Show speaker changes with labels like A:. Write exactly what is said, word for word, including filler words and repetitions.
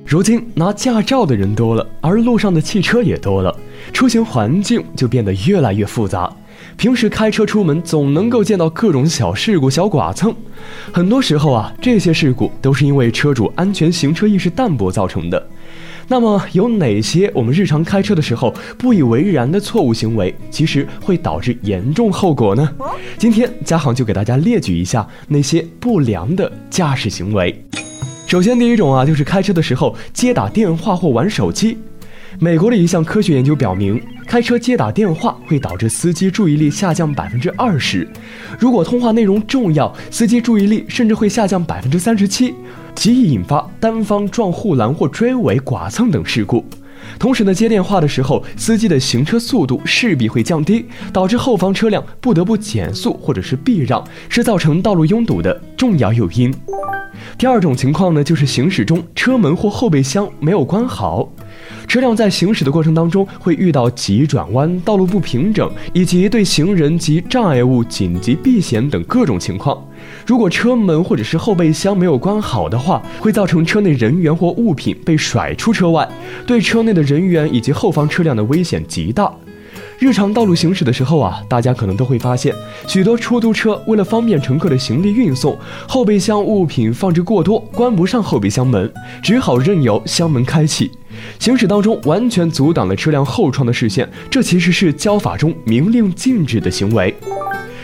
A: 如今拿驾照的人多了，而路上的汽车也多了，出行环境就变得越来越复杂。平时开车出门总能够见到各种小事故、小剐蹭，很多时候啊，这些事故都是因为车主安全行车意识淡薄造成的。那么有哪些我们日常开车的时候不以为然的错误行为，其实会导致严重后果呢？今天嘉航就给大家列举一下那些不良的驾驶行为。首先第一种啊，就是开车的时候接打电话或玩手机。美国的一项科学研究表明，开车接打电话会导致司机注意力下降百分之二十，如果通话内容重要，司机注意力甚至会下降百分之三十七，极易引发单方撞护栏或追尾、剐蹭等事故。同时呢，接电话的时候，司机的行车速度势必会降低，导致后方车辆不得不减速或者是避让，是造成道路拥堵的重要诱因。第二种情况呢，就是行驶中车门或后备箱没有关好。车辆在行驶的过程当中会遇到急转弯、道路不平整，以及对行人及障碍物紧急避险等各种情况。如果车门或者是后备箱没有关好的话，会造成车内人员或物品被甩出车外，对车内的人员以及后方车辆的危险极大。日常道路行驶的时候啊，大家可能都会发现，许多出租车为了方便乘客的行李运送，后备箱物品放置过多，关不上后备箱门，只好任由箱门开启，行驶当中完全阻挡了车辆后窗的视线，这其实是交法中明令禁止的行为。